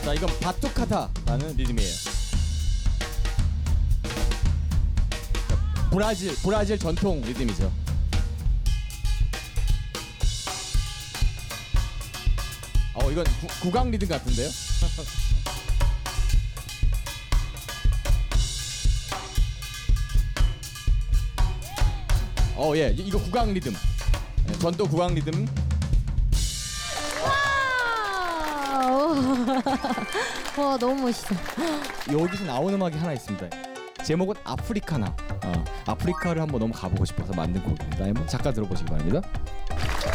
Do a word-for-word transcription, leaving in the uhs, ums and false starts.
자, 이건 바투카타라는 리듬이에요. 브라질, 브라질 전통 리듬이죠. 어, 이건 구, 국악 리듬 같은데요? 어, 예, 이거 국악 리듬. 네, 전도 국악 리듬. 와, 너무 멋있어. 여기서 나오는 음악이 하나 있습니다. 제목은 아프리카나. 어, 아프리카를 한번 너무 가보고 싶어서 만든 곡입니다. 한번 잠깐 들어보시기 바랍니다.